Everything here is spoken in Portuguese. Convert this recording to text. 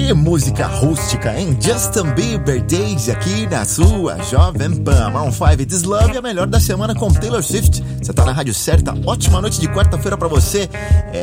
Que música rústica, hein? Justin Bieber Daisy aqui na sua Jovem Pan. Maroon 5, This Love é a melhor da semana com Taylor Swift. Você tá na rádio certa, ótima noite de quarta-feira pra você.